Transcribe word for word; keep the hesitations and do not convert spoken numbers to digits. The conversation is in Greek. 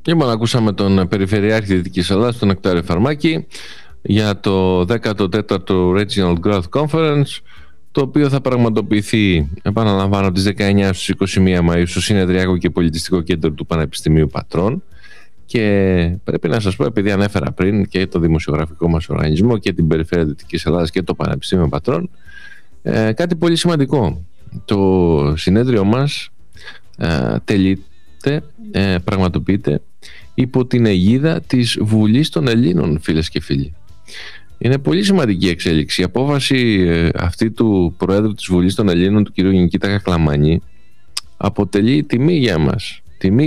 Λοιπόν, ακούσαμε τον Περιφερειάρχη Δυτικής Ελλάδας, τον Νεκτάριο Φαρμάκη, για το δέκατο τέταρτο Regional Growth Conference, το οποίο θα πραγματοποιηθεί, επαναλαμβάνω, τις δεκαεννιά στους είκοσι μία Μαΐου στο Συνεδριακό και Πολιτιστικό Κέντρο του Πανεπιστημίου Πατρών. Και πρέπει να σας πω, επειδή ανέφερα πριν και το δημοσιογραφικό μας οργανισμό και την Περιφέρεια Δυτικής Ελλάδας και το Πανεπιστήμιο Πατρών, ε, κάτι πολύ σημαντικό. Το συνέδριο μας ε, τελείται, ε, πραγματοποιείται υπό την αιγίδα της Βουλής των Ελλήνων, φίλες και φίλοι. Είναι πολύ σημαντική εξέλιξη. Η απόφαση ε, αυτή του Προέδρου της Βουλής των Ελλήνων, του κ. Νικήτα Κακλαμάνη, αποτελεί τιμή για μας. Τιμή